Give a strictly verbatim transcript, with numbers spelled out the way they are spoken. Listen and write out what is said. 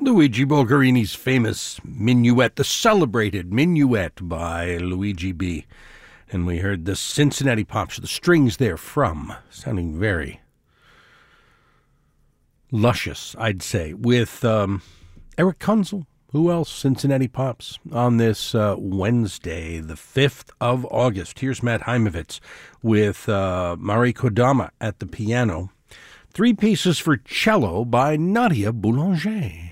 Luigi Bulgarini's famous Minuet, the celebrated Minuet by Luigi B. And we heard the Cincinnati Pops, the strings there from, sounding very luscious, I'd say, with um, Eric Kunzel. Who else? Cincinnati Pops on this uh, Wednesday, the fifth of August. Here's Matt Heimovitz with uh, Mari Kodama at the piano. Three pieces for cello by Nadia Boulanger.